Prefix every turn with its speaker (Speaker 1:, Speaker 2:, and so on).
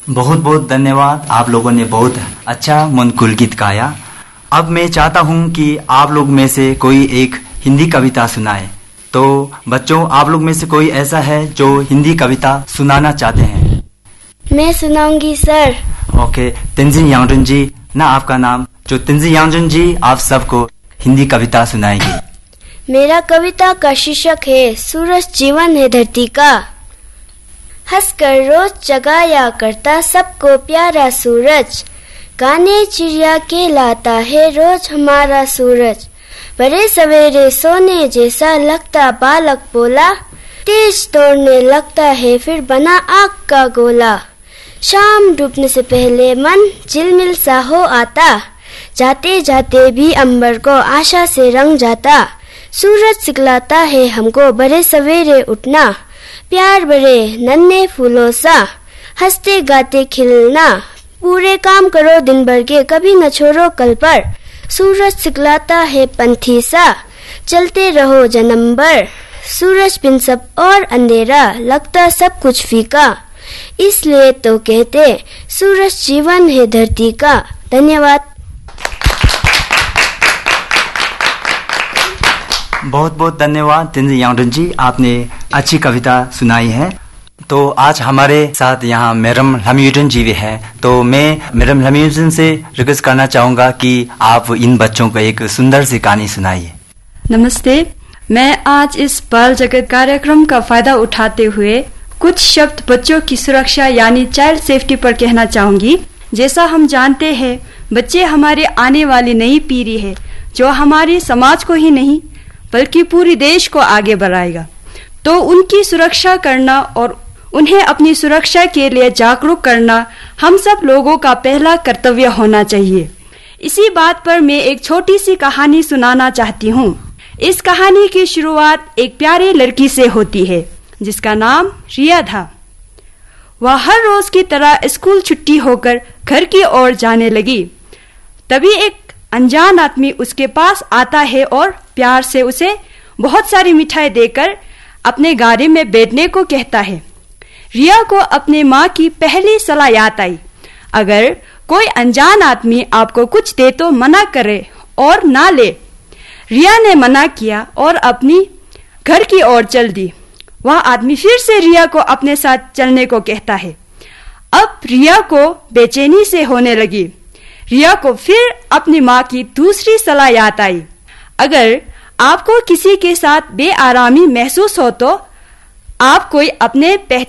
Speaker 1: बहुत बहुत धन्यवाद। आप लोगों ने बहुत अच्छा मनकुल गीत गाया। अब मैं चाहता हूँ कि आप लोग में से कोई एक हिंदी कविता सुनाए। तो बच्चों, आप लोग में से कोई ऐसा है जो हिंदी कविता सुनाना चाहते हैं?
Speaker 2: मैं सुनाऊंगी सर।
Speaker 1: ओके, तेंजिन यांगजन जी, ना आपका नाम, जो तेंजिन यांगजन जी आप सबको हिंदी कविता सुनाएगी।
Speaker 2: मेरा कविता का शीर्षक है सूरज जीवन है धरती का। हंसकर रोज जगाया करता सबको प्यारा सूरज, गाने चिड़िया के लाता है रोज हमारा सूरज। बड़े सवेरे सोने जैसा लगता बालक बोला, तेज दौड़ने लगता है फिर बना आग का गोला। शाम डूबने से पहले मन झिलमिल सा हो आता, जाते जाते भी अंबर को आशा से रंग जाता। सूरज सिखलाता है हमको बड़े सवेरे उठना, प्यार बड़े नन्हे फूलों सा हंसते गाते खिलना। पूरे काम करो दिन भर के कभी न छोड़ो कल पर, सूरज सिखलाता है पंथी सा चलते रहो जन्म भर। सूरज बिन सब और अंधेरा लगता सब कुछ फीका, इसलिए तो कहते सूरज जीवन है धरती का। धन्यवाद।
Speaker 1: बहुत बहुत धन्यवाद तेंजिन यांगजन जी, आपने अच्छी कविता सुनाई है। तो आज हमारे साथ यहाँ मैडम लम्यूजन जी भी है। तो मैं मैडम लम्यूजन से रिक्वेस्ट करना चाहूँगा कि आप इन बच्चों को एक सुंदर सी कहानी सुनाइए।
Speaker 3: नमस्ते, मैं आज इस बाल जगत कार्यक्रम का फायदा उठाते हुए कुछ शब्द बच्चों की सुरक्षा यानी चाइल्ड सेफ्टी पर कहना चाहूंगी। जैसा हम जानते हैं, बच्चे हमारे आने वाली नई पीढ़ी है जो हमारे समाज को ही नहीं बल्कि पूरी देश को आगे बढ़ाएगा। तो उनकी सुरक्षा करना और उन्हें अपनी सुरक्षा के लिए जागरूक करना हम सब लोगों का पहला कर्तव्य होना चाहिए। इसी बात पर मैं एक छोटी सी कहानी सुनाना चाहती हूँ। इस कहानी की शुरुआत एक प्यारी लड़की से होती है जिसका नाम रिया था। वह हर रोज की तरह स्कूल छुट्टी होकर घर की ओर जाने लगी। तभी एक अनजान आदमी उसके पास आता है और प्यार से उसे बहुत सारी मिठाई देकर अपने गाड़ी में बैठने को कहता है। रिया को अपने माँ की पहली सलाह याद आई, अगर कोई अनजान आदमी आपको कुछ दे तो मना करे और ना ले। रिया ने मना किया और अपनी घर की ओर चल दी। वह आदमी फिर से रिया को अपने साथ चलने को कहता है। अब रिया को बेचैनी से होने लगी। रिया को फिर अपनी माँ की दूसरी सलाह याद आई, अगर आपको किसी के साथ बेआरामी महसूस हो तो आप कोई अपने